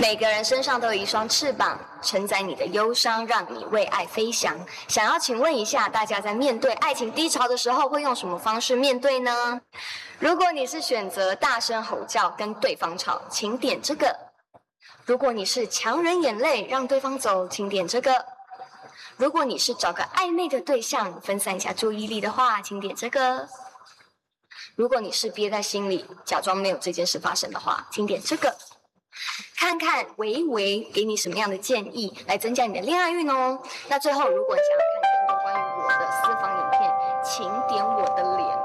每个人身上都有一双翅膀，承载你的忧伤，让你为爱飞翔。想要请问一下，大家在面对爱情低潮的时候，会用什么方式面对呢？如果你是选择大声吼叫跟对方吵，请点这个；如果你是强忍眼泪让对方走，请点这个；如果你是找个暧昧的对象分散一下注意力的话，请点这个；如果你是憋在心里假装没有这件事发生的话，请点这个。看看维给你什么样的建议来增加你的恋爱运哦。那最后，如果你想要看更多关于我的私房影片，请点我的脸。